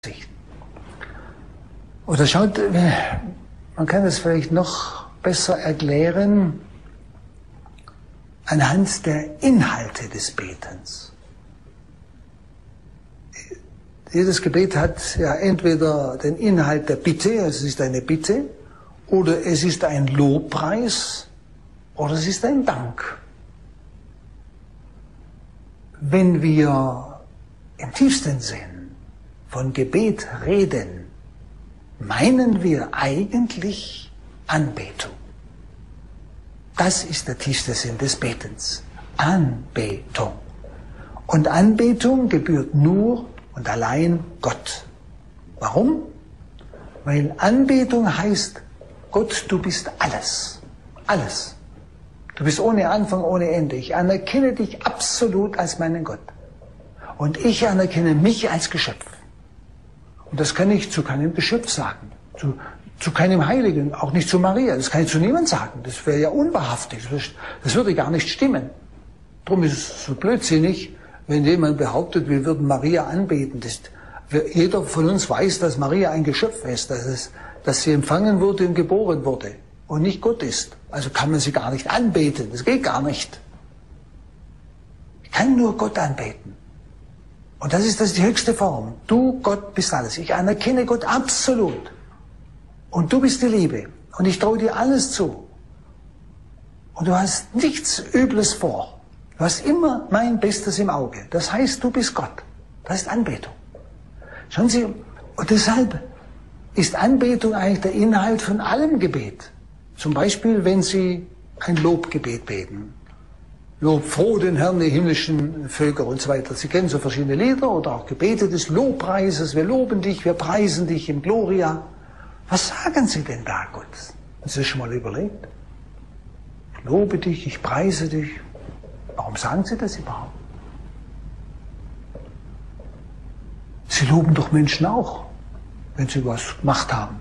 Oder schaut, man kann das vielleicht noch besser erklären anhand der Inhalte des Betens. Jedes Gebet hat ja entweder den Inhalt der Bitte, es ist eine Bitte, oder es ist ein Lobpreis, oder es ist ein Dank. Wenn wir im tiefsten Sinn von Gebet reden, meinen wir eigentlich Anbetung. Das ist der tiefste Sinn des Betens. Anbetung. Und Anbetung gebührt nur und allein Gott. Warum? Weil Anbetung heißt, Gott, du bist alles. Alles. Du bist ohne Anfang, ohne Ende. Ich anerkenne dich absolut als meinen Gott. Und ich anerkenne mich als Geschöpf. Und das kann ich zu keinem Geschöpf sagen. Zu keinem Heiligen, auch nicht zu Maria. Das kann ich zu niemandem sagen. Das wäre ja unwahrhaftig. Das würde gar nicht stimmen. Darum ist es so blödsinnig, wenn jemand behauptet, wir würden Maria anbeten. Jeder von uns weiß, dass Maria ein Geschöpf ist, dass sie empfangen wurde und geboren wurde und nicht Gott ist. Also kann man sie gar nicht anbeten. Das geht gar nicht. Ich kann nur Gott anbeten. Und das ist die höchste Form. Du, Gott, bist alles. Ich anerkenne Gott absolut. Und du bist die Liebe. Und ich traue dir alles zu. Und du hast nichts Übles vor. Du hast immer mein Bestes im Auge. Das heißt, du bist Gott. Das ist Anbetung. Schauen Sie, und deshalb ist Anbetung eigentlich der Inhalt von allem Gebet. Zum Beispiel, wenn Sie ein Lobgebet beten. Lob froh den Herrn, die himmlischen Völker und so weiter. Sie kennen so verschiedene Lieder oder auch Gebete des Lobpreises. Wir loben dich, wir preisen dich im Gloria. Was sagen Sie denn da, Gott? Haben Sie das schon mal überlegt? Ich lobe dich, ich preise dich. Warum sagen Sie das überhaupt? Sie loben doch Menschen auch, wenn sie was gemacht haben.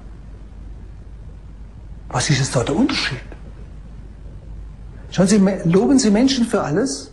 Was ist jetzt da der Unterschied? Schauen Sie, loben Sie Menschen für alles?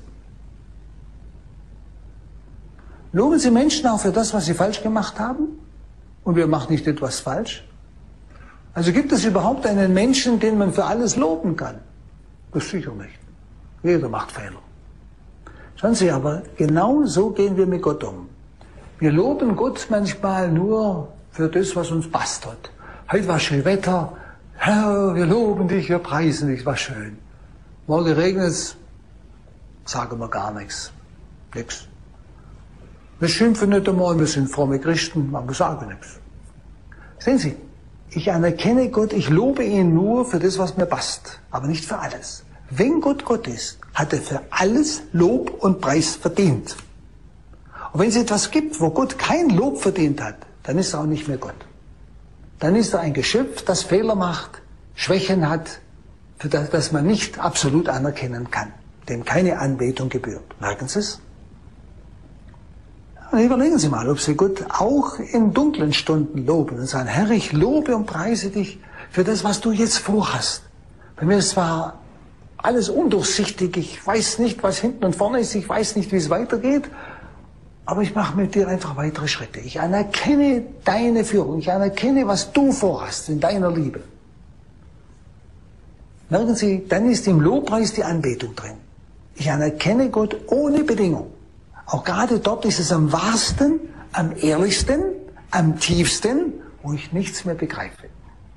Loben Sie Menschen auch für das, was sie falsch gemacht haben? Und wer macht nicht etwas falsch? Also gibt es überhaupt einen Menschen, den man für alles loben kann? Das sicher nicht. Jeder macht Fehler. Schauen Sie, aber genau so gehen wir mit Gott um. Wir loben Gott manchmal nur für das, was uns passt hat. Heute war schön Wetter. Herr, wir loben dich, wir preisen dich, war schön. Morgen regnet es, sagen wir gar nichts. Nix. Wir schimpfen nicht einmal, wir sind fromme Christen, aber wir sagen nichts. Sehen Sie, ich anerkenne Gott, ich lobe ihn nur für das, was mir passt, aber nicht für alles. Wenn Gott Gott ist, hat er für alles Lob und Preis verdient. Und wenn es etwas gibt, wo Gott kein Lob verdient hat, dann ist er auch nicht mehr Gott. Dann ist er ein Geschöpf, das Fehler macht, Schwächen hat, für das man nicht absolut anerkennen kann, dem keine Anbetung gebührt. Merken Sie es? Und überlegen Sie mal, ob Sie Gott auch in dunklen Stunden loben und sagen, Herr, ich lobe und preise dich für das, was du jetzt vorhast. Bei mir ist zwar alles undurchsichtig, ich weiß nicht, was hinten und vorne ist, ich weiß nicht, wie es weitergeht, aber ich mache mit dir einfach weitere Schritte. Ich anerkenne deine Führung, ich anerkenne, was du vorhast in deiner Liebe. Merken Sie, dann ist im Lobpreis die Anbetung drin. Ich anerkenne Gott ohne Bedingung. Auch gerade dort ist es am wahrsten, am ehrlichsten, am tiefsten, wo ich nichts mehr begreife.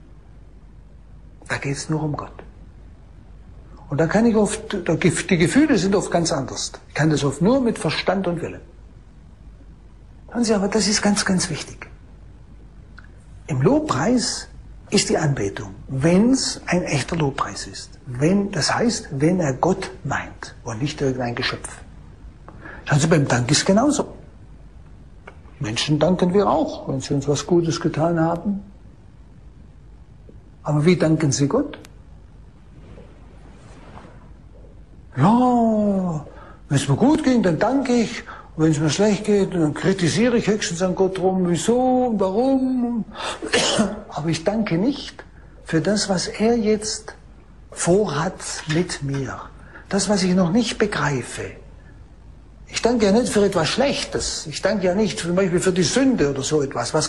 Da geht es nur um Gott. Und da kann ich oft, die Gefühle sind oft ganz anders. Ich kann das oft nur mit Verstand und Willen. Hören Sie, aber das ist ganz, ganz wichtig. Im Lobpreis ist die Anbetung, wenn es ein echter Lobpreis ist. Das heißt, wenn er Gott meint und nicht irgendein Geschöpf. Schauen Sie, beim Dank ist genauso. Menschen danken wir auch, wenn sie uns was Gutes getan haben. Aber wie danken Sie Gott? Ja, wenn es mir gut ging, dann danke ich. Und wenn es mir schlecht geht, dann kritisiere ich höchstens an Gott rum, wieso, warum. Aber ich danke nicht für das, was er jetzt vorhat mit mir. Das, was ich noch nicht begreife. Ich danke ja nicht für etwas Schlechtes. Ich danke ja nicht zum Beispiel für die Sünde oder so etwas. Was